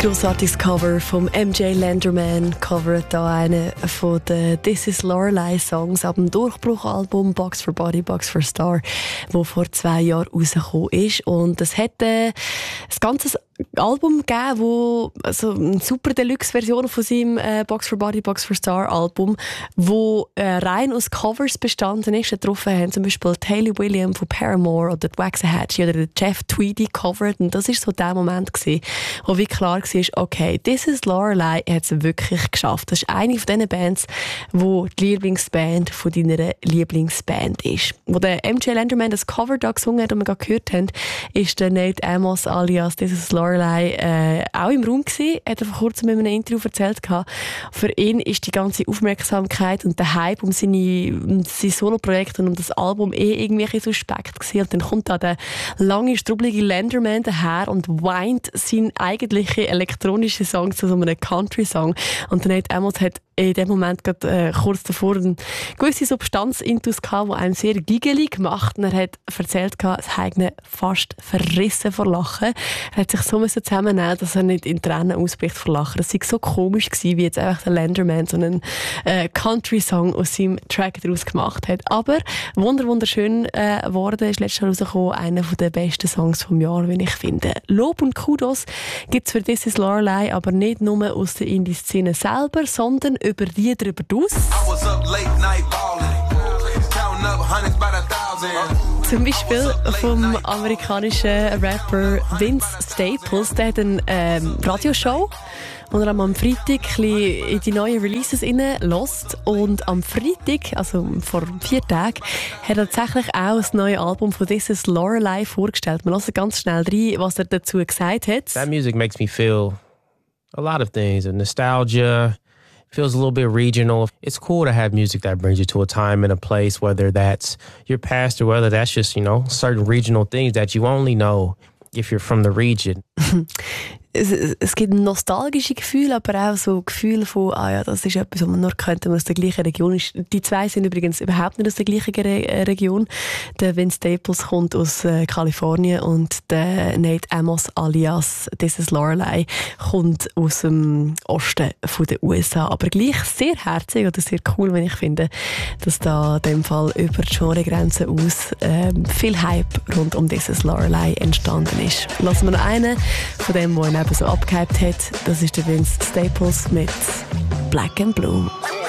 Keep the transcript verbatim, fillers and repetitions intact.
grossartiges Cover vom M J Lenderman, covert hier einen von den This Is Lorelei Songs ab dem Durchbruchalbum Box for Body, Box for Star, wo vor zwei Jahren rausgekommen ist. Und es hat äh, ein ganzes Album gegeben, wo also eine super Deluxe-Version von seinem äh, Box for Body, Box for Star Album, wo äh, rein aus Covers bestanden ist. Da drauf haben zum Beispiel Hayley Williams von Paramore oder Waxahachie oder der Jeff Tweedy covered. Und das war so der Moment gewesen, wo wie klar war, okay, This Is Lorelei hat es wirklich geschafft. Das ist eine von diesen Bands, wo die Lieblingsband von deiner Lieblingsband ist. Wo der M J Lenderman das Cover da gesungen hat und wir gerade gehört haben, ist der Nate Amos alias This Is Lorelei äh, auch im Raum gewesen. Hat er vor kurzem in einem Interview erzählt gehabt. Für ihn ist die ganze Aufmerksamkeit und der Hype um seine, um sein Soloprojekt und um das Album eh irgendwie suspekt gewesen. Und dann kommt da der lange, strubbelige Lenderman daher und weint seinen eigentlichen elektronischen Song zu so einem Country-Song. Und der Nate Amos hat in dem Moment gerade, äh, kurz davor eine gewisse Substanz intus gehabt, die einem sehr giggelig macht. Und er hat erzählt, es hat ihn fast verrissen vor Lachen. Er hat sich so zusammennehmen, dass er nicht in Tränen ausbricht vor Lachen. Das war so komisch gewesen, wie jetzt einfach der Lenderman so einen äh, Country-Song aus seinem Track daraus gemacht hat. Aber wunder wunderschön geworden, äh, ist letztes Jahr rausgekommen, einer der besten Songs vom Jahr, wie ich finde. Lob und Kudos gibt es für This Is Lorelei, aber nicht nur aus der Indie-Szene selber, sondern über die darüber aus. Zum Beispiel vom amerikanischen Rapper Vince Staples. Der hat eine ähm, Radioshow, wo er am Freitag in die neuen Releases reinlässt. Und am Freitag, also vor vier Tagen, hat er tatsächlich auch das neue Album von This Is Lorelei vorgestellt. Wir hören ganz schnell rein, was er dazu gesagt hat. That music makes me feel a lot of things. Nostalgia. Feels a little bit regional. It's cool to have music that brings you to a time and a place, whether that's your past or whether that's just, you know, certain regional things that you only know if you're from the region. Es, es gibt nostalgische Gefühle, aber auch so Gefühle von, ah ja, das ist etwas, was man nur könnte, man aus der gleichen Region ist. Die zwei sind übrigens überhaupt nicht aus der gleichen Re- Region. Der Vince Staples kommt aus äh, Kalifornien und der Nate Amos alias This Is Lorelei kommt aus dem Osten von den U S A. Aber gleich sehr herzig oder sehr cool, wenn ich finde, dass da in dem Fall über die Genregrenzen aus äh, viel Hype rund um This Is Lorelei entstanden ist. Lassen wir noch einen von dem, der ihn so abgehypt hat. Das ist der Vince Staples mit Black and Blue.